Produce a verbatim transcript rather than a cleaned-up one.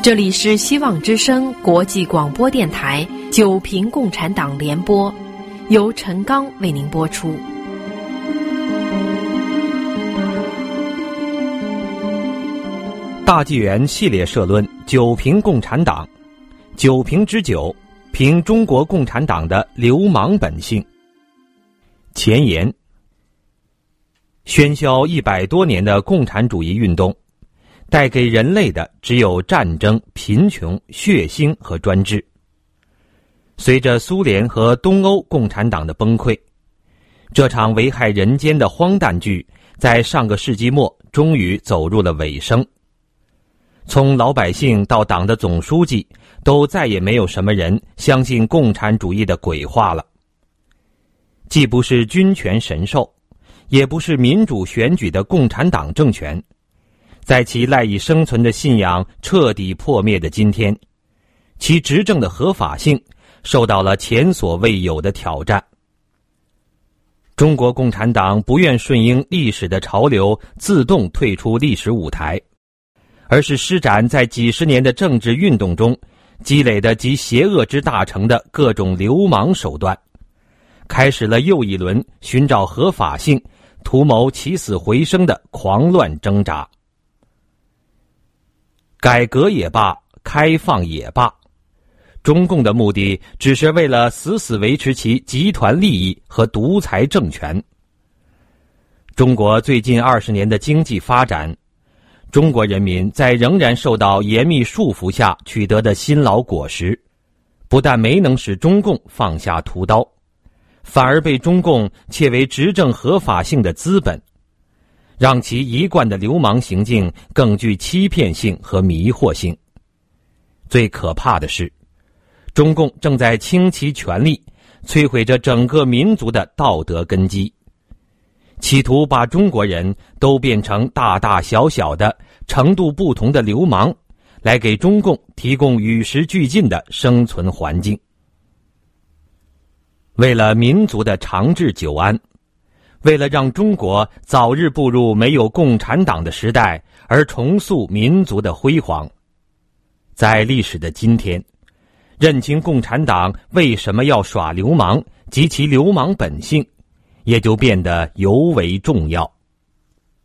这里是希望之声国际广播电台九平共产党联播，由陈刚为您播出。 大纪元系列社论：九平共产党，九平之九，评中国共产党的流氓本性。前言：喧嚣一百多年的共产主义运动，带给人类的只有战争、贫穷、血腥和专制。随着苏联和东欧共产党的崩溃，这场危害人间的荒诞剧在上个世纪末终于走入了尾声。从老百姓到党的总书记，都再也没有什么人相信共产主义的鬼话了。既不是君权神授，也不是民主选举的共产党政权，在其赖以生存的信仰彻底破灭的今天，其执政的合法性受到了前所未有的挑战。中国共产党不愿顺应历史的潮流，自动退出历史舞台，而是施展在几十年的政治运动中积累的集邪恶之大成的各种流氓手段，开始了又一轮寻找合法性、图谋起死回生的狂乱挣扎。改革也罢，开放也罢，中共的目的只是为了死死维持其集团利益和独裁政权。中国最近二十年的经济发展，中国人民在仍然受到严密束缚下取得的辛劳果实，不但没能使中共放下屠刀，反而被中共窃为执政合法性的资本，让其一贯的流氓行径更具欺骗性和迷惑性。最可怕的是，中共正在倾其全力摧毁着整个民族的道德根基，企图把中国人都变成大大小小的程度不同的流氓，来给中共提供与时俱进的生存环境。为了民族的长治久安，为了让中国早日步入没有共产党的时代而重塑民族的辉煌，在历史的今天，认清共产党为什么要耍流氓及其流氓本性，也就变得尤为重要。